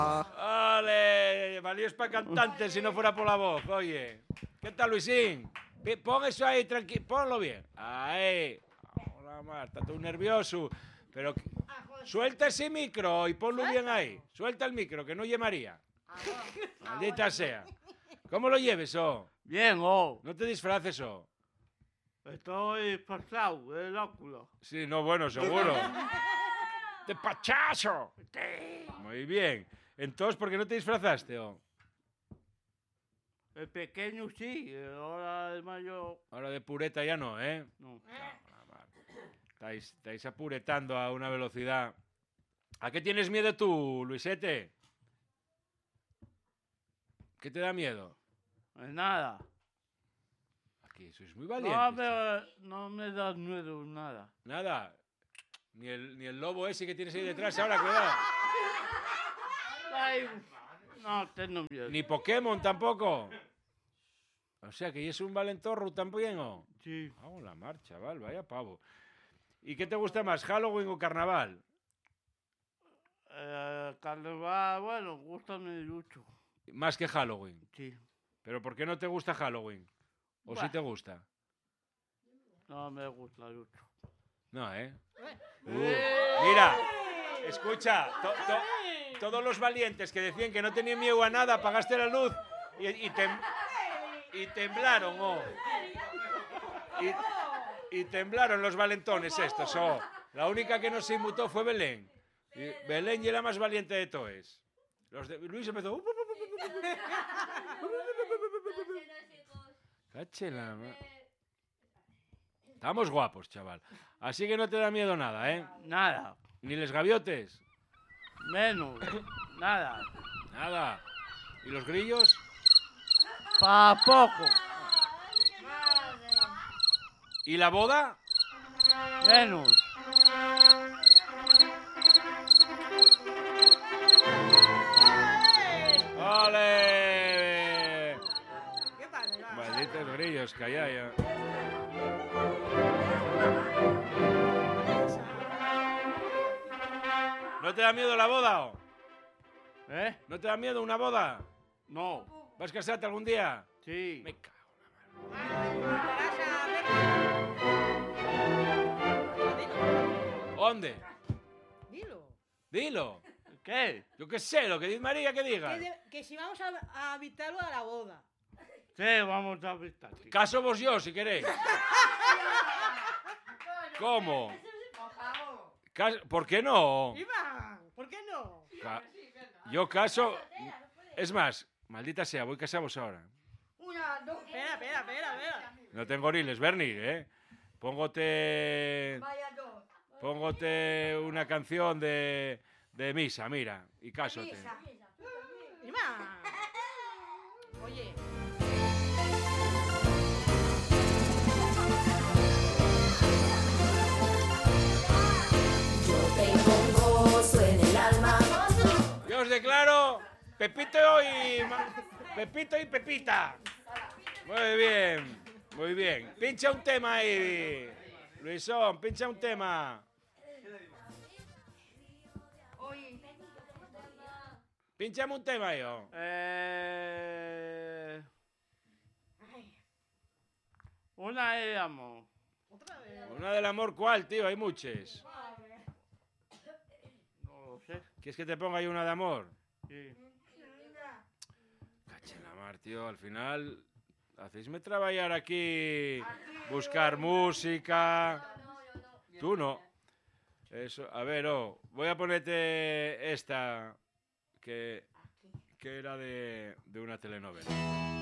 Vale, valíos para cantantes si no fuera por la voz, oye. ¿Qué tal, Luisín? Pon eso ahí, tranquilo, ponlo bien. Ahí. Hola, Marta, tú nervioso. Pero suelta ese micro y ponlo bien ahí. Suelta el micro, que no oye María. Maldita sea. ¿Cómo lo lleves, oh? Bien, oh. No te disfraces, oh. Estoy pasado el óculo. Sí, no, bueno, seguro. ¡De pachazo! Muy bien. Entonces, ¿por qué no te disfrazaste, oh? El pequeño sí, ahora el mayor... Ahora de pureta ya no, ¿eh? No. Estáis apuretando a una velocidad. ¿A qué tienes miedo tú, Luisete? ¿Qué te da miedo? Pues nada. Aquí sois muy valientes. No me da miedo nada. Nada. Ni el lobo ese que tienes ahí detrás ahora, cuidado. Ay, no tengo miedo. Ni Pokémon tampoco. O sea, que es un valentorro también, ¿o? Sí. Vamos la marcha, chaval, vaya pavo. ¿Y qué te gusta más, Halloween o Carnaval? Carnaval, bueno, gustame mucho. Más que Halloween. Sí. ¿Pero por qué no te gusta Halloween? ¿O sí te gusta? No me gusta mucho. No, ¿eh? Mira, escucha, todos los valientes que decían que no tenían miedo a nada, apagaste la luz y temblaron, oh. Y temblaron los valentones estos, oh. La única que no se inmutó fue Belén. Y Belén y la más valiente de todos. Luis empezó... Cáchela. Estamos guapos, chaval. Así que no te da miedo nada, ¿eh? Nada. ¿Ni les gaviotes? Menos. Nada. Nada. ¿Y los grillos? Pa' poco. ¿Y la boda? Menos. ¡Ole! Malditos grillos, calla ya. ¿No te da miedo la boda, o? ¿Eh? ¿No te da miedo una boda? No. ¿Vas a casarte algún día? Sí. Me cago en la madre. ¿Dónde? Dilo. ¿Qué? Yo qué sé, lo que dice María que diga. Que si vamos a invitarlo a la boda. Sí, vamos a visitar. Caso vos yo, si queréis. ¿Cómo? ¿Por qué no? Iván, ¿por qué no? Yo caso... Es más, maldita sea, voy casados ahora. Espera. No tengo goriles, Bernie, ¿eh? Póngote una canción de misa, mira, y cásote. Iván. Oye. Yo tengo un gozo en el alma. Yo os declaro Pepito y Pepita. Muy bien. Pincha un tema ahí, Luisón, pincha un tema. Pinchame un tema yo. Una de amor. Una del amor, ¿cuál, tío? Hay muchas. No lo sé. ¿Quieres que te ponga ahí una de amor? Sí. Cache la mar, tío. Al final, hacéisme trabajar aquí, buscar música. Tú no. Eso, a ver, voy a ponerte esta que era de una telenovela.